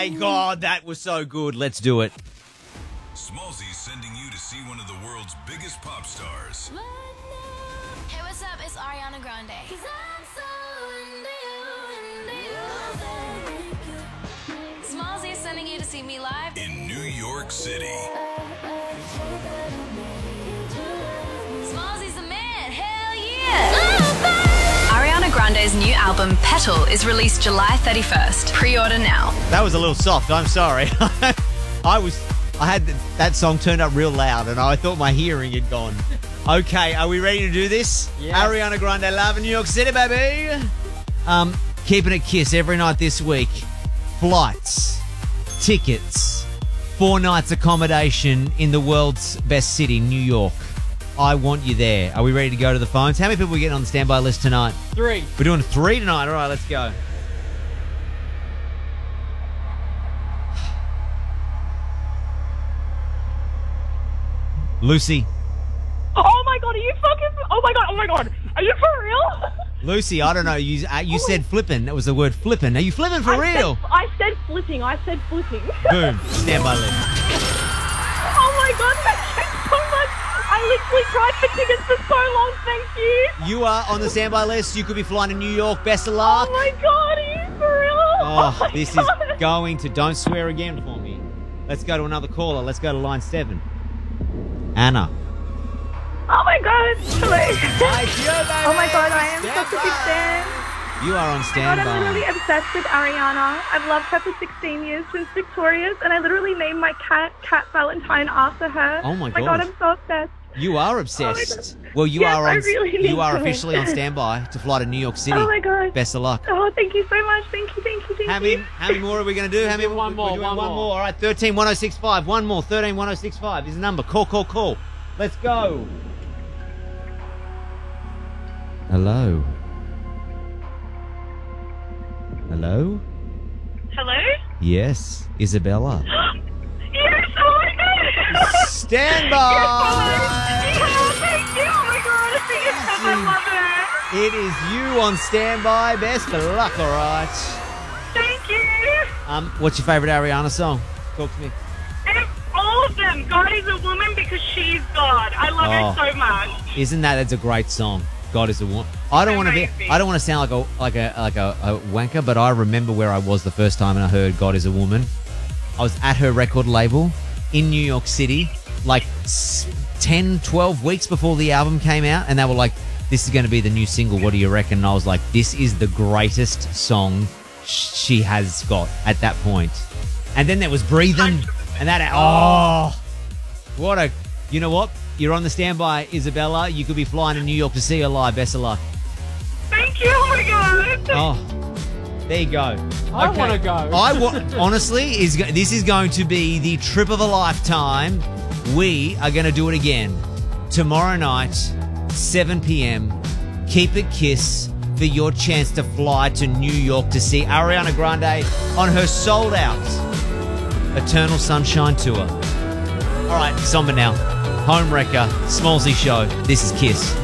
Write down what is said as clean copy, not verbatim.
my God, that was so good. Let's do it. Smallzy's sending you to see one of the world's biggest pop stars. Hey, what's up? It's Ariana Grande. Smallzy is sending you to see me live In New York City. Smallzy's the man. Hell yeah! Ariana Grande's new album, Petal, is released July 31st. Pre-order now. That was a little soft. I'm sorry. I had that song turned up real loud and I thought my hearing had gone. Okay, are we ready to do this? Yes. Ariana Grande live in New York City, baby. Keeping it Kiss every night this week. Flights, tickets, 4 nights accommodation in the world's best city, New York. I want you there. Are we ready to go to the phones? How many people are we getting on the standby list tonight? 3. We're doing 3 tonight. All right, let's go. Lucy. Oh my god, are you fucking... Oh my god. Are you for real? Lucy, I don't know. You said flippin'. That was the word flippin'. Are you flipping for real? I said flipping. Boom. Standby list. Oh my god, thank you so much. I literally cried for tickets for so long, thank you. You are on the standby list. You could be flying to New York. Best of luck. Oh my god, are you for real? Oh, my this God. is going to... Don't swear again for me. Let's go to another caller. Let's go to line 7. Anna. Oh my god, hello. Hi, it's you, baby. Oh my god, I am such a big fan. You are on Oh my god, standby. I'm literally obsessed with Ariana. I've loved her for 16 years since Victorious, and I literally named my cat Valentine after her. Oh my god, God. I'm so obsessed. You are obsessed. Well, you Yes, are I on. really need You are to. officially on standby to fly to New York City. Oh my god. Best of luck. Oh, thank you so much. Thank you. How many more are we going to do? How many? One more, We're doing one one more. more. All right, 131065. One more. 131065 is the number. Call. Let's go. Hello. Hello? Yes, Isabella. Yes, oh my god. Stand by. Yes, thank you. Oh my god, I love her. It is you on standby. Best of luck, all right. Thank you. What's your favorite Ariana song? Talk to me. And all of them. God is a woman because she's God. I love her so much. Isn't that's a great song? God is a woman. I don't want to sound like a wanker, but I remember where I was the first time and I heard God is a Woman. I was at her record label in New York City, like 10, 12 weeks before the album came out, and they were like, "This is going to be the new single. What do you reckon?" And I was like, "This is the greatest song she has got at that point." And then there was Breathing, and what a, you know what? You're on the standby, Isabella. You could be flying to New York to see her live. Best of luck. Thank you. Oh my god. Oh, there you go. I want to go. Honestly, this is going to be the trip of a lifetime. We are going to do it again tomorrow night, 7 p.m. Keep it Kiss for your chance to fly to New York to see Ariana Grande on her sold-out Eternal Sunshine Tour. All right, somber now. Home Wrecker, Smallzy Show. This is Kiss.